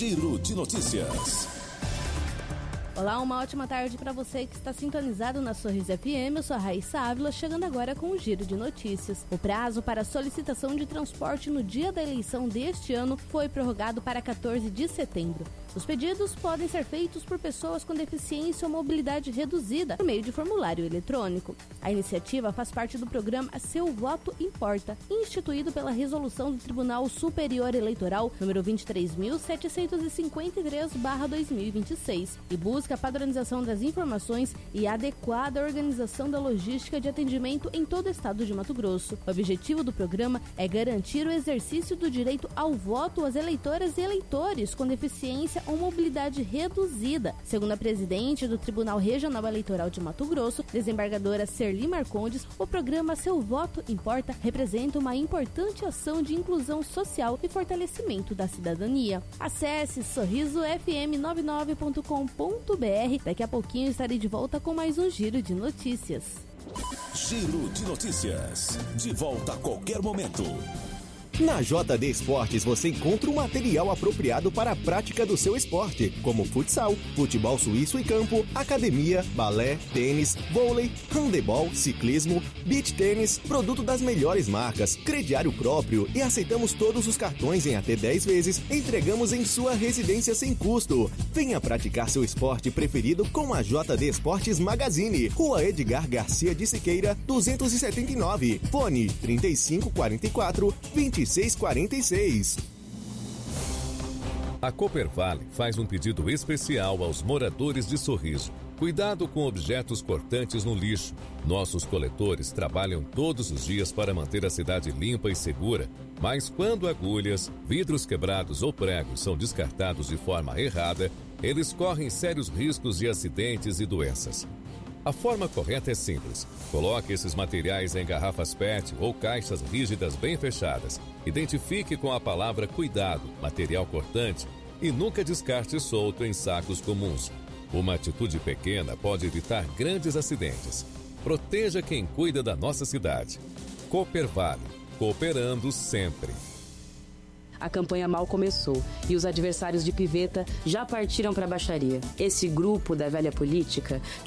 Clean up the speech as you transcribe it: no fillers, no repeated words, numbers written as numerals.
Giro de Notícias. Olá, uma ótima tarde para você que está sintonizado na Sorriso FM. Eu sou a Raíssa Ávila, chegando agora com o Giro de Notícias. O prazo para solicitação de transporte no dia da eleição deste ano foi prorrogado para 14 de setembro. Os pedidos podem ser feitos por pessoas com deficiência ou mobilidade reduzida por meio de formulário eletrônico. A iniciativa faz parte do programa Seu Voto Importa, instituído pela Resolução do Tribunal Superior Eleitoral número 23.753/2026 e busca a padronização das informações e a adequada organização da logística de atendimento em todo o estado de Mato Grosso. O objetivo do programa é garantir o exercício do direito ao voto às eleitoras e eleitores com deficiência ou mobilidade reduzida. Segundo a presidente do Tribunal Regional Eleitoral de Mato Grosso, desembargadora Serli Marcondes, o programa Seu Voto Importa representa uma importante ação de inclusão social e fortalecimento da cidadania. Acesse sorrisofm99.com.br. Daqui a pouquinho estarei de volta com mais um Giro de Notícias. Giro de Notícias. De volta a qualquer momento. Na JD Esportes você encontra o material apropriado para a prática do seu esporte, como futsal, futebol suíço e campo, academia, balé, tênis, vôlei, handebol, ciclismo, beach tênis, produto das melhores marcas, crediário próprio e aceitamos todos os cartões em até 10 vezes, entregamos em sua residência sem custo. Venha praticar seu esporte preferido com a JD Esportes Magazine, Rua Edgar Garcia de Siqueira, 279, fone 3544-2646. A Coopervale faz um pedido especial aos moradores de Sorriso. Cuidado com objetos cortantes no lixo. Nossos coletores trabalham todos os dias para manter a cidade limpa e segura, mas quando agulhas, vidros quebrados ou pregos são descartados de forma errada, eles correm sérios riscos de acidentes e doenças. A forma correta é simples. Coloque esses materiais em garrafas PET ou caixas rígidas bem fechadas. Identifique com a palavra cuidado, material cortante, e nunca descarte solto em sacos comuns. Uma atitude pequena pode evitar grandes acidentes. Proteja quem cuida da nossa cidade. Coopervale, cooperando sempre. A campanha mal começou e os adversários de Piveta já partiram para a baixaria. Esse grupo da velha política